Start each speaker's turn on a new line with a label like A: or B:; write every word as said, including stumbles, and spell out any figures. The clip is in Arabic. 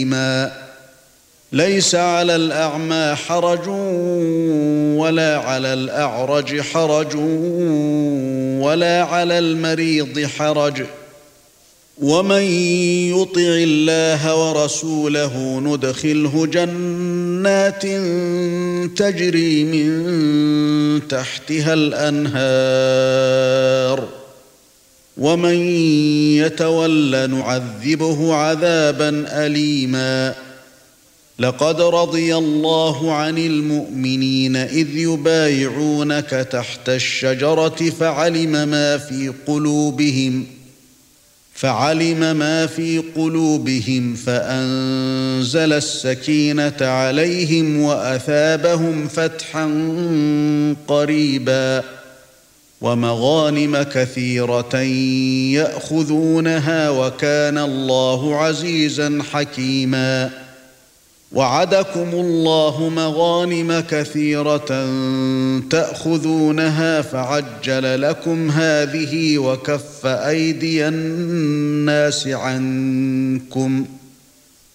A: أليما ليس على الأعمى حرج ولا على الأعرج حرج ولا على المريض حرج ومن يطع الله ورسوله ندخله جنات تجري من تحتها الأنهار ومن يتول نعذبه عذابا أليما لقد رضي الله عن المؤمنين إذ يبايعونك تحت الشجرة فعلم ما في قلوبهم فعلم ما في قلوبهم فأنزل السكينة عليهم وأثابهم فتحا قريبا ومغانم كثيرة يأخذونها وكان الله عزيزا حكيما وعدكم الله مغانم كثيرة تأخذونها فعجل لكم هذه وكف أيدي الناس عنكم